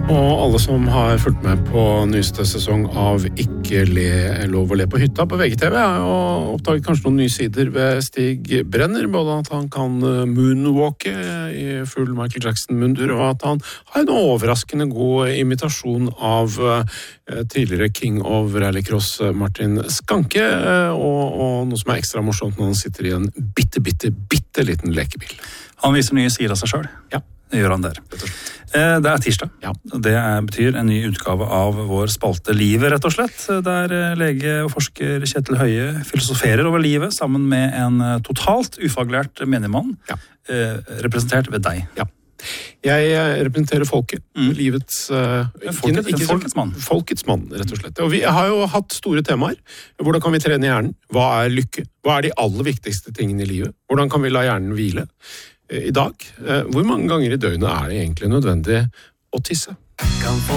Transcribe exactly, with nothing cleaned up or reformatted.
Og alle som har fulgt med på nyeste sesong av Ikke le, lov å le på hytta på V G T V har jo oppdaget kanskje noen nye sider ved Stig Brenner, både at han kan moonwalke i full Michael Jackson-mundur, og at han har en overraskende god imitasjon av tidligere King of Rallycross Martin Skanke, og, og noe som er ekstra morsomt når han sitter i en bitte, bitte, bitte liten lekebil. Han viser nye sider av seg selv. Ja. Det gjør han der. Det er tirsdag. Ja. Det betyr en ny utgave av vår spalte Livet, rett og slett, der lege og forsker Kjetil Høie filosoferer over livet sammen med en totalt ufaglært menigmann, ja. representert ved deg. Ja. Jeg representerer folket, mm. livets uh, folket, ikke, ikke, folkets mann. Folkets mann, rett og slett. Og vi har jo hatt store temaer. Hvordan kan vi trene hjernen? Hva er lykke? Hva er de aller viktigste tingene i livet? Hvordan kan vi la hjernen hvile? I dag, hvor mange ganger i døgnet er det egentlig nødvendig å tisse?